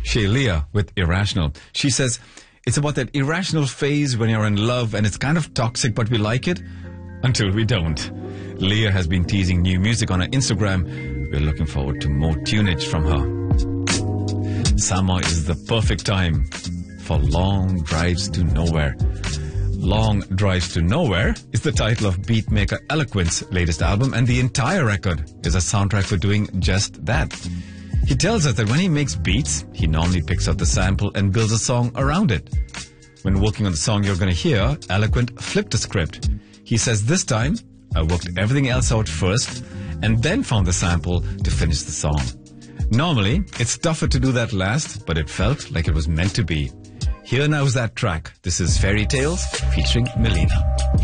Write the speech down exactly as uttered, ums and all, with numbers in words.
Leah with Irrational. She says, it's about that irrational phase when you're in love and it's kind of toxic, but we like it until we don't. Leah has been teasing new music on her Instagram. We're looking forward to more tunage from her. Summer is the perfect time for long drives to nowhere. Long Drives to Nowhere is the title of beatmaker Eloquent's latest album, and the entire record is a soundtrack for doing just that. He tells us that when he makes beats, he normally picks out the sample and builds a song around it. When working on the song you're going to hear, Eloquent flipped the script. He says, this time, I worked everything else out first and then found the sample to finish the song. Normally, it's tougher to do that last, but it felt like it was meant to be. Here now is that track. This is Fairy Tales featuring Melina.